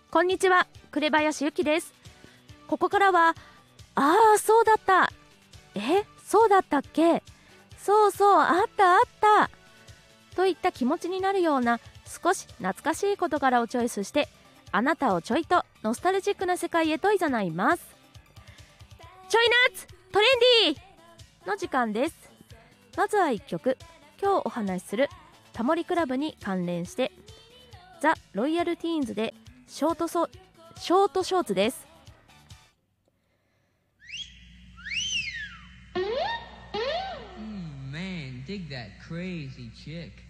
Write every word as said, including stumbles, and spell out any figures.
こんにちは、紅林ゆきです。ここからはああそうだった、えそうだったっけ、そうそうあったあったといった気持ちになるような少し懐かしい事柄をチョイスして、あなたをちょいとノスタルジックな世界へと誘います。ちょいナッツトレンディーの時間です。まずはいっきょく、今日お話しするタモリクラブに関連してザ・ロイヤルティーンズでショートソショートショーツです。 Mm, man, dig that crazy chick.